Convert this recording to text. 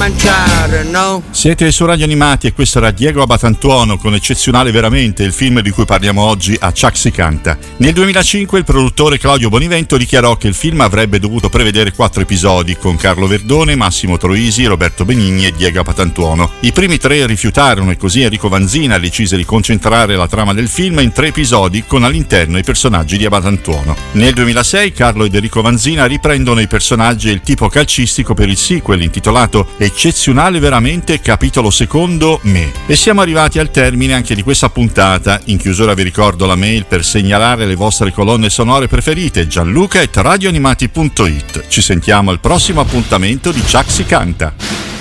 mangiare, no? Siete su Radio Animati e questo era Diego Abatantuono con Eccezionale Veramente, il film di cui parliamo oggi a Chuck si canta. Nel 2005 il produttore Claudio Bonivento dichiarò che il film avrebbe dovuto prevedere 4 episodi con Carlo Verdone, Massimo Troisi, Roberto Benigni e Diego Abatantuono. I primi 3 rifiutarono e così Enrico Vanzina decise di concentrare la trama del film in 3 episodi con all'interno i personaggi di Abatantuono. Nel 2006 Carlo ed Enrico Vanzina riprendono i personaggi e il tipo calcistico per il sequel intitolato Eccezionale Veramente, capitolo secondo, Me. E siamo arrivati al termine anche di questa puntata. In chiusura vi ricordo la mail per segnalare le vostre colonne sonore preferite, gianluca@radioanimati.it. Ci sentiamo al prossimo appuntamento di Chuck si canta.